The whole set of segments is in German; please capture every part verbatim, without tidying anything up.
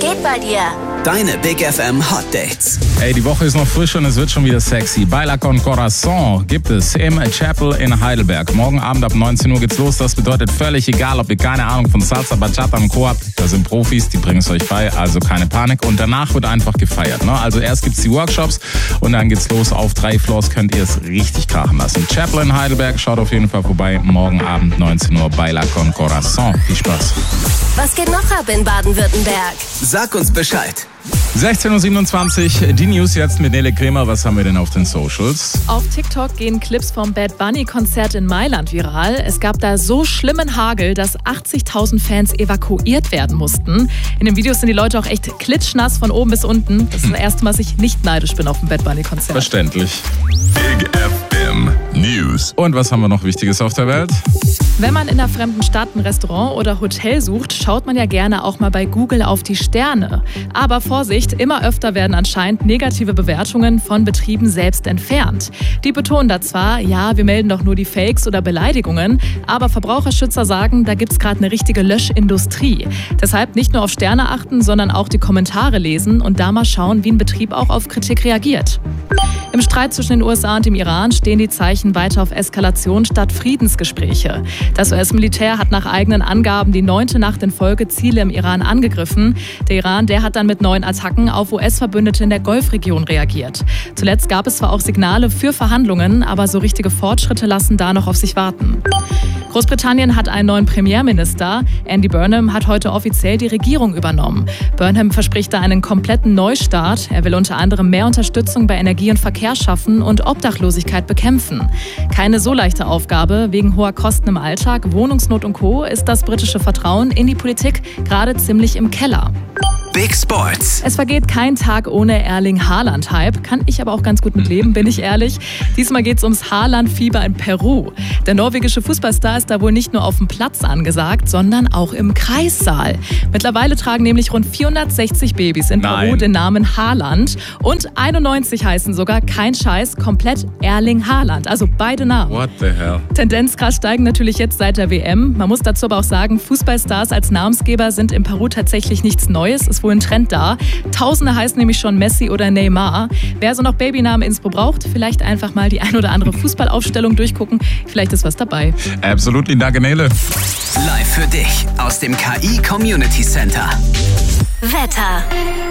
geht bei dir? Deine Big F M Hot Dates. Ey, die Woche ist noch frisch und es wird schon wieder sexy. Baila con Corazon gibt es im Chapel in Heidelberg. Morgen Abend ab neunzehn Uhr geht's los. Das bedeutet völlig egal, ob ihr keine Ahnung von Salsa, Bachata und Co. habt. Da sind Profis, die bringen es euch bei, also keine Panik. Und danach wird einfach gefeiert. Ne? Also erst gibt's die Workshops und dann geht's los. Auf drei Floors könnt ihr es richtig krachen lassen. Chapel in Heidelberg, schaut auf jeden Fall vorbei. Morgen Abend neunzehn Uhr, Baila con Corazon. Viel Spaß. Was geht noch ab in Baden-Württemberg? Sag uns Bescheid. sechzehn Uhr siebenundzwanzig, die News jetzt mit Nele Kremer. Was haben wir denn auf den Socials? Auf TikTok gehen Clips vom Bad Bunny-Konzert in Mailand viral. Es gab da so schlimmen Hagel, dass achtzigtausend Fans evakuiert werden mussten. In den Videos sind die Leute auch echt klitschnass von oben bis unten. Das ist das erste Mal, dass ich nicht neidisch bin auf ein Bad Bunny-Konzert. Verständlich. Big F M News. Und was haben wir noch Wichtiges auf der Welt? Wenn man in einer fremden Stadt ein Restaurant oder Hotel sucht, schaut man ja gerne auch mal bei Google auf die Sterne. Aber Vorsicht, immer öfter werden anscheinend negative Bewertungen von Betrieben selbst entfernt. Die betonen da zwar, ja, wir melden doch nur die Fakes oder Beleidigungen, aber Verbraucherschützer sagen, da gibt's gerade eine richtige Löschindustrie. Deshalb nicht nur auf Sterne achten, sondern auch die Kommentare lesen und da mal schauen, wie ein Betrieb auch auf Kritik reagiert. Im Streit zwischen den U S A und dem Iran stehen die Zeichen weiter auf Eskalation statt Friedensgespräche. Das U S-Militär hat nach eigenen Angaben die neunte Nacht in Folge Ziele im Iran angegriffen. Der Iran, der hat dann mit neuen Attacken auf U S-Verbündete in der Golfregion reagiert. Zuletzt gab es zwar auch Signale für Verhandlungen, aber so richtige Fortschritte lassen da noch auf sich warten. Großbritannien hat einen neuen Premierminister. Andy Burnham hat heute offiziell die Regierung übernommen. Burnham verspricht da einen kompletten Neustart. Er will unter anderem mehr Unterstützung bei Energie und Verkehr schaffen und Obdachlosigkeit bekämpfen. Keine so leichte Aufgabe. Wegen hoher Kosten im Alltag, Wohnungsnot und Co. ist das britische Vertrauen in die Politik gerade ziemlich im Keller. Big Sports. Es vergeht kein Tag ohne Erling-Haaland-Hype. Kann ich aber auch ganz gut mitleben, bin ich ehrlich. Diesmal geht es ums Haaland-Fieber in Peru. Der norwegische Fußballstar ist da wohl nicht nur auf dem Platz angesagt, sondern auch im Kreissaal. Mittlerweile tragen nämlich rund vierhundertsechzig Babys in Peru Nein. den Namen Haaland. Und einundneunzig heißen sogar, kein Scheiß, komplett Erling Haaland. Also beide Namen. What the hell? Tendenzkrass steigen natürlich jetzt seit der W M. Man muss dazu aber auch sagen, Fußballstars als Namensgeber sind in Peru tatsächlich nichts Neues. Ist wohl ein Trend da. Tausende heißen nämlich schon Messi oder Neymar. Wer so noch Babynamen Inspo braucht, vielleicht einfach mal die ein oder andere Fußballaufstellung durchgucken. Vielleicht ist was dabei. Absolutely, danke Nele. Live für dich aus dem K I Community Center. Wetter.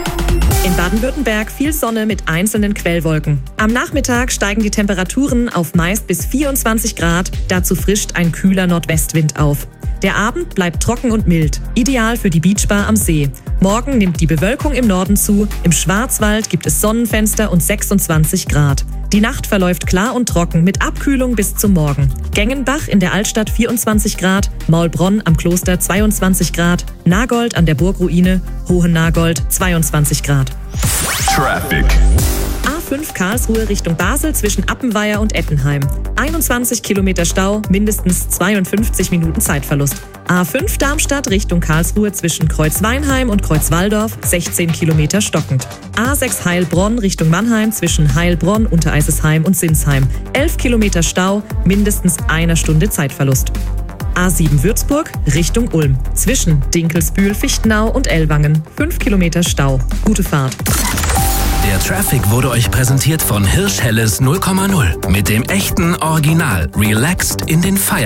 In Baden-Württemberg viel Sonne mit einzelnen Quellwolken. Am Nachmittag steigen die Temperaturen auf meist bis vierundzwanzig Grad. Dazu frischt ein kühler Nordwestwind auf. Der Abend bleibt trocken und mild, ideal für die Beachbar am See. Morgen nimmt die Bewölkung im Norden zu, im Schwarzwald gibt es Sonnenfenster und sechsundzwanzig Grad. Die Nacht verläuft klar und trocken mit Abkühlung bis zum Morgen. Gengenbach in der Altstadt vierundzwanzig Grad, Maulbronn am Kloster zweiundzwanzig Grad, Nagold an der Burgruine, Hohennagold zweiundzwanzig Grad. Traffic. A fünf Karlsruhe Richtung Basel zwischen Appenweier und Ettenheim. einundzwanzig Kilometer Stau, mindestens zweiundfünfzig Minuten Zeitverlust. A fünf Darmstadt Richtung Karlsruhe zwischen Kreuzweinheim und Kreuzwaldorf, sechzehn Kilometer stockend. A sechs Heilbronn Richtung Mannheim zwischen Heilbronn, Untereisesheim und Sinsheim, elf Kilometer Stau, mindestens einer Stunde Zeitverlust. A sieben Würzburg Richtung Ulm zwischen Dinkelsbühl, Fichtenau und Ellwangen, fünf Kilometer Stau. Gute Fahrt. Der Traffic wurde euch präsentiert von Hirsch Helles null Komma null. Mit dem echten Original Relaxed in den Feierabend.